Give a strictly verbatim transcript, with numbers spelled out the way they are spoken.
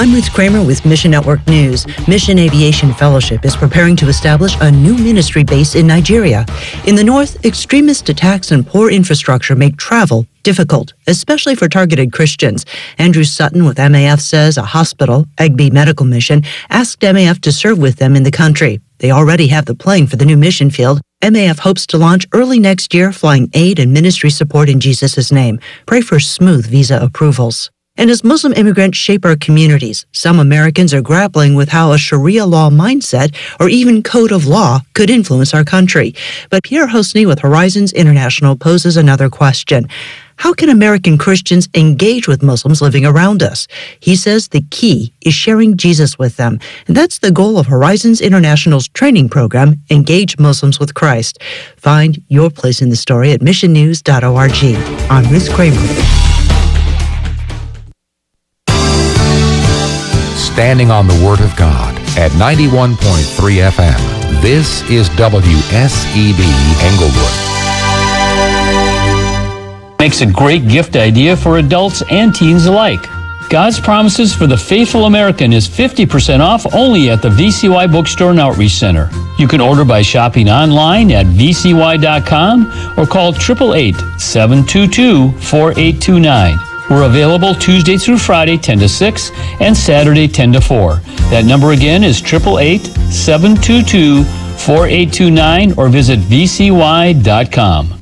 I'm Ruth Kramer with Mission Network News. Mission Aviation Fellowship is preparing to establish a new ministry base in Nigeria. In the north, extremist attacks and poor infrastructure make travel difficult, especially for targeted Christians. Andrew Sutton with M A F says a hospital, Egbe Medical Mission, asked M A F to serve with them in the country. They already have the plane for the new mission field. M A F hopes to launch early next year, flying aid and ministry support in Jesus' name. Pray for smooth visa approvals. And as Muslim immigrants shape our communities, some Americans are grappling with how a Sharia law mindset or even code of law could influence our country. But Pierre Hosny with Horizons International poses another question. How can American Christians engage with Muslims living around us? He says the key is sharing Jesus with them. And that's the goal of Horizons International's training program, Engage Muslims with Christ. Find your place in the story at mission news dot org. I'm Ruth Kramer. Standing on the Word of God at ninety-one point three F M. This is W S E B Englewood. Makes a great gift idea for adults and teens alike. God's Promises for the Faithful American is fifty percent off only at the V C Y Bookstore and Outreach Center. You can order by shopping online at v c y dot com or call eight eight eight, seven two two, four eight two nine. We're available Tuesday through Friday, ten to six, and Saturday, ten to four. That number again is eight eight eight, seven two two, four eight two nine or visit v c y dot com.